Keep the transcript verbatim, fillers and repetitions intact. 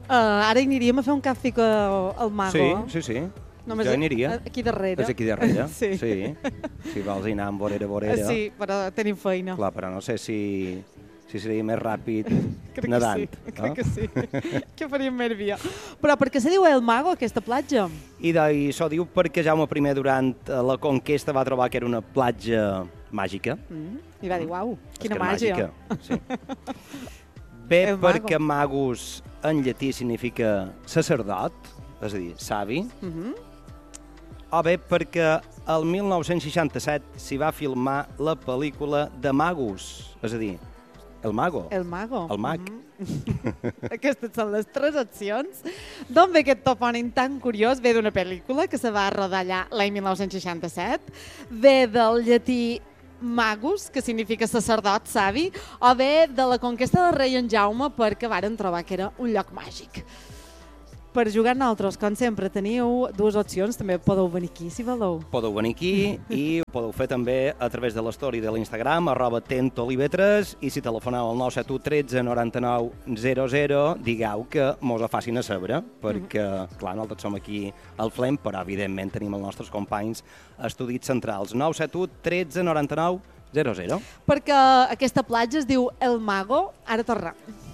Uh, ara aniríem a fer un cafè al Mago. Sí, sí, sí. Només jo aniria. Aquí darrere. És aquí darrere? Sí. sí. Si vols anar amb vorera, vorera. Sí, però tenim feina. Clar, però no sé si, si seria més ràpid crec nedant. Que sí, no? crec que sí. que faríem més via. Però per què se diu El Mago, aquesta platja? I d'això diu perquè Jaume I durant la conquesta va trobar que era una platja màgica. Mm. I va dir, uau, quina que màgia. màgica. Sí. Bé, El mago. perquè magus en llatí significa sacerdot, és a dir, savi, Mm -hmm. o bé perquè el mil nou-cents seixanta-set s'hi va filmar la pel·lícula de Magus, és a dir, El Mago. El Mago. El mag. Mm -hmm. Aquestes són les tres opcions. D'on ve aquest topònim tan curiós? Ve d'una pel·lícula que se va rodar allà l'any mil nou-cents seixanta-set. Ve del llatí magus, que significa sacerdot, savi, o bé de la conquesta del rei en Jaume perquè varen trobar que era un lloc màgic. Per jugar nosaltres, com sempre, teniu dues opcions, també podeu venir aquí, si voleu. Podeu venir aquí i ho podeu fer també a través de l'story de l'Instagram, arroba tentolivetres, i si telefoneu al nou set u tretze noranta-nou zero zero, digueu que mos ho facin a saber, perquè, clar, nosaltres som aquí al Flem, però, evidentment, tenim els nostres companys a estudis centrals. nou set u tretze noranta-nou zero zero. Perquè aquesta platja es diu El Mago, ara tornem.